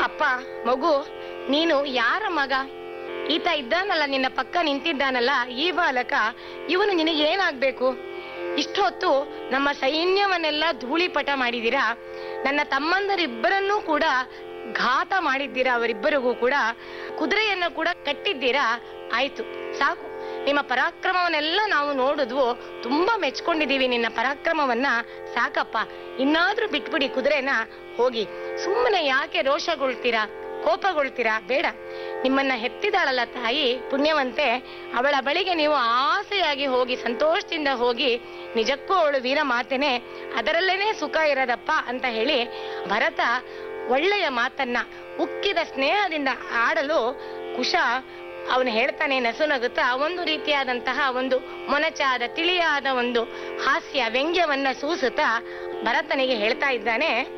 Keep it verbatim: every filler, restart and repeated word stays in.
ಅಪ್ಪ, ಮಗು, ನೀನು ಯಾರ ಮಗ? ಈತ ಇದ್ದಾನಲ್ಲ, ನಿನ್ನ ಪಕ್ಕ ನಿಂತಿದ್ದಾನಲ್ಲ, ಈ ಬಾಲಕ, ಇವನು ನಿನಗೆ ಏನಾಗ್ಬೇಕು? ಇಷ್ಟೊತ್ತು ನಮ್ಮ ಸೈನ್ಯವನ್ನೆಲ್ಲ ಧೂಳಿಪಟ ಮಾಡಿದ್ದೀರಾ. ನನ್ನ ತಮ್ಮಂದರಿಬ್ಬರನ್ನೂ ಕೂಡ ಘಾತ ಮಾಡಿದ್ದೀರಾ. ಅವರಿಬ್ಬರಿಗೂ ಕೂಡ ಕುದುರೆಯನ್ನು ಕೂಡ ಕಟ್ಟಿದ್ದೀರಾ. ಆಯ್ತು, ಸಾಕು. ನಿಮ್ಮ ಪರಾಕ್ರಮವನ್ನೆಲ್ಲ ನಾವು ನೋಡಿದ್ವು, ತುಂಬಾ ಮೆಚ್ಕೊಂಡಿದೀವಿ ನಿನ್ನ ಪರಾಕ್ರಮವನ್ನ. ಸಾಕಪ್ಪ, ಇನ್ನಾದ್ರೂ ಬಿಟ್ಬಿಡಿ ಕುದುರೆನ. ಹೋಗಿ, ಸುಮ್ಮನೆ ಯಾಕೆ ರೋಷಗೊಳ್ತೀರಾ, ಕೋಪಗೊಳ್ತೀರಾ? ಬೇಡ. ನಿಮ್ಮನ್ನ ಹೆತ್ತಿದಾಳಲ್ಲ ತಾಯಿ, ಪುಣ್ಯವಂತೆ, ಅವಳ ಬಳಿಗೆ ನೀವು ಆಸೆಯಾಗಿ ಹೋಗಿ, ಸಂತೋಷದಿಂದ ಹೋಗಿ, ನಿಜಕ್ಕೂ ಅವಳು ವೀರ ಮಾತೆನೆ, ಅದರಲ್ಲೇನೆ ಸುಖ ಇರೋದಪ್ಪ ಅಂತ ಹೇಳಿ ಭರತ ಒಳ್ಳೆಯ ಮಾತನ್ನ ಉಕ್ಕಿದ ಸ್ನೇಹದಿಂದ ಆಡಲು ಕುಶ ಅವನು ಹೇಳ್ತಾನೆ ನಸುನಗುತ್ತಾ, ಒಂದು ರೀತಿಯಾದಂತಹ ಒಂದು ಮೊನಚಾದ ತಿಳಿಯಾದ ಒಂದು ಹಾಸ್ಯ ವ್ಯಂಗ್ಯವನ್ನ ಸೂಸುತ್ತಾ ಭರತನಿಗೆ ಹೇಳ್ತಾ ಇದ್ದಾನೆ.